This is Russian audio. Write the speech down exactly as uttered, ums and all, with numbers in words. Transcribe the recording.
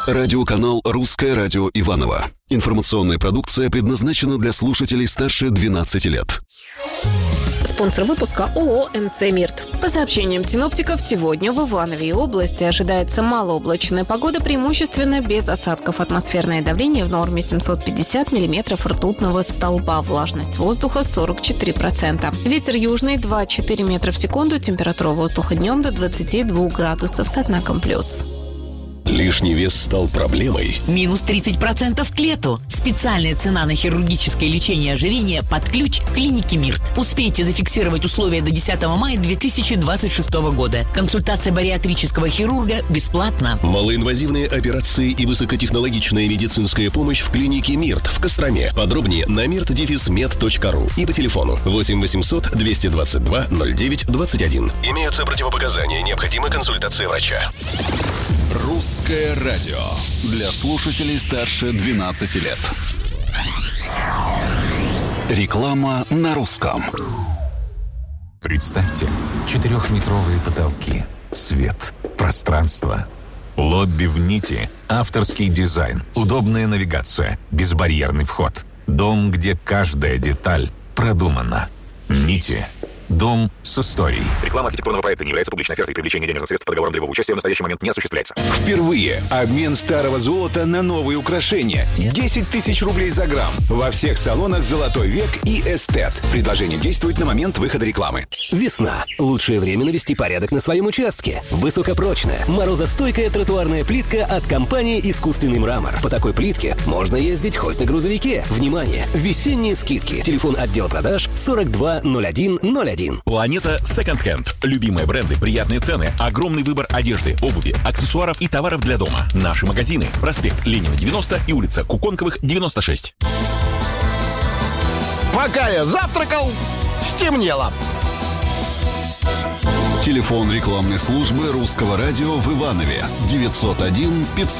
Радиоканал «Русское радио Иваново». Информационная продукция предназначена для слушателей старше двенадцати лет. Спонсор выпуска ООО «МЦ Мирт». По сообщениям синоптиков, сегодня в Иванове и области ожидается малооблачная погода, преимущественно без осадков. Атмосферное давление в норме семьсот пятьдесят миллиметров ртутного столба. Влажность воздуха сорок четыре процента. Ветер южный два-четыре метра в секунду. Температура воздуха днем до двадцати двух градусов со знаком плюс. Лишний вес стал проблемой? Минус тридцать процентов к лету. Специальная цена на хирургическое лечение ожирения под ключ в клинике Мирт. Успейте зафиксировать условия до десятого мая две тысячи двадцать шестого года. Консультация бариатрического хирурга бесплатна. Малоинвазивные операции и высокотехнологичная медицинская помощь в клинике Мирт в Костроме. Подробнее на мирт дефис мед точка ру и по телефону восемь восемьсот двести двадцать два ноль девять двадцать один. Имеются противопоказания. Необходима консультация врача. Русское радио для слушателей старше двенадцати лет. Реклама на русском. Представьте, четырехметровые потолки, свет, пространство. Лобби в нити, авторский дизайн, удобная навигация, безбарьерный вход. Дом, где каждая деталь продумана. Нити. Дом с историей. Реклама архитектурного проекта не является публичной офертой. Привлечение денежных средств по договорам долевого участия в настоящий момент не осуществляется. Впервые обмен старого золота на новые украшения. десять тысяч рублей за грамм. Во всех салонах «Золотой век» и «Эстет». Предложение действует на момент выхода рекламы. Весна. Лучшее время навести порядок на своем участке. Высокопрочная, морозостойкая тротуарная плитка от компании «Искусственный мрамор». По такой плитке можно ездить хоть на грузовике. Внимание! Весенние скидки. Телефон отдела продаж сорок два ноль один ноль один. Планета Second Hand. Любимые бренды, приятные цены, огромный выбор одежды, обуви, аксессуаров и товаров для дома. Наши магазины. Проспект Ленина, девяносто и улица Куконковых, девяносто шесть. Пока я завтракал, стемнело. Телефон рекламной службы Русского радио в Иванове девятьсот один пятьсот.